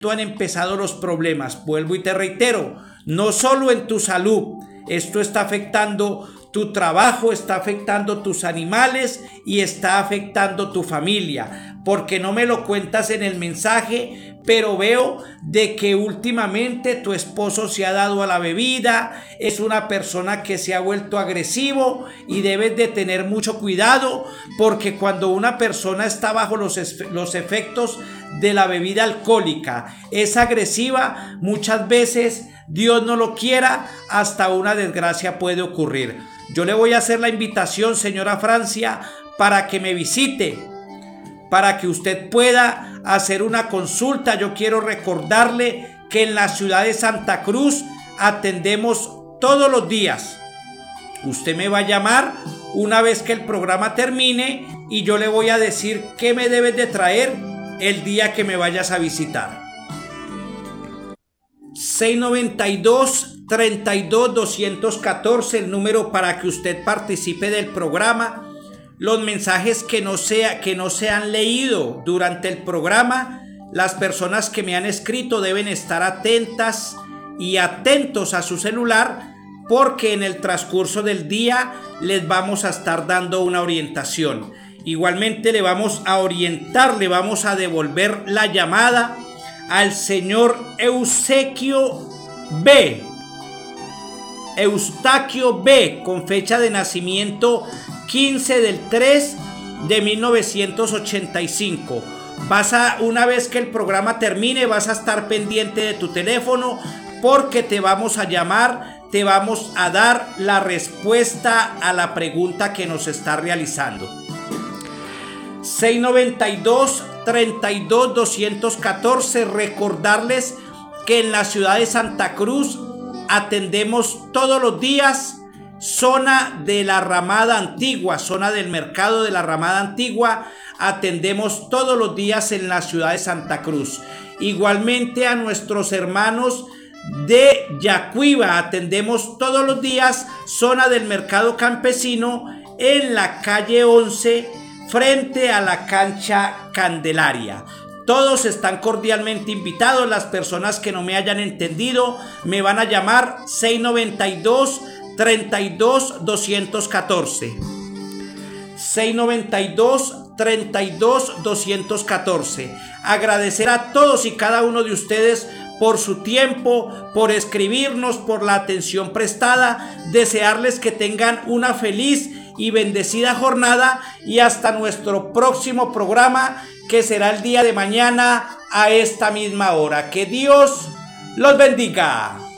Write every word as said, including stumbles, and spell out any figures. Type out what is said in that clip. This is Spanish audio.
han empezado los problemas. Vuelvo y te reitero, no solo en tu salud, esto está afectando tu trabajo, está afectando tus animales y está afectando tu familia, porque no me lo cuentas en el mensaje, pero veo de que últimamente tu esposo se ha dado a la bebida, es una persona que se ha vuelto agresivo y debes de tener mucho cuidado, porque cuando una persona está bajo los, los efectos de la bebida alcohólica, es agresiva, muchas veces Dios no lo quiera, hasta una desgracia puede ocurrir. Yo le voy a hacer la invitación, señora Francia, para que me visite, para que usted pueda hacer una consulta. Yo quiero recordarle que en la ciudad de Santa Cruz atendemos todos los días. Usted me va a llamar una vez que el programa termine y yo le voy a decir qué me debes de traer el día que me vayas a visitar. seis noventa y dos, treinta y dos, doscientos catorce, el número para que usted participe del programa. Los mensajes que no, sea, que no se han leído durante el programa, las personas que me han escrito deben estar atentas y atentos a su celular, porque en el transcurso del día les vamos a estar dando una orientación. Igualmente le vamos a orientar, le vamos a devolver la llamada al señor Eustaquio B. Eustaquio B, con fecha de nacimiento quince del tres de mil novecientos ochenta y cinco. Vas a, una vez que el programa termine, vas a estar pendiente de tu teléfono, porque te vamos a llamar, te vamos a dar la respuesta a la pregunta que nos está realizando. seis noventa y dos, treinta y dos, doscientos catorce. Recordarles que en la ciudad de Santa Cruz atendemos todos los días zona de la Ramada Antigua, zona del mercado de la Ramada Antigua. Atendemos todos los días en la ciudad de Santa Cruz. Igualmente a nuestros hermanos de Yacuiba atendemos todos los días zona del mercado campesino en la calle once, frente a la cancha Candelaria. Todos están cordialmente invitados. Las personas que no me hayan entendido me van a llamar seis noventa y dos, treinta y dos, doscientos catorce. seis noventa y dos, treinta y dos, doscientos catorce. Agradecer a todos y cada uno de ustedes por su tiempo, por escribirnos, por la atención prestada. Desearles que tengan una feliz y bendecida jornada, y hasta nuestro próximo programa, que será el día de mañana a esta misma hora. Que Dios los bendiga.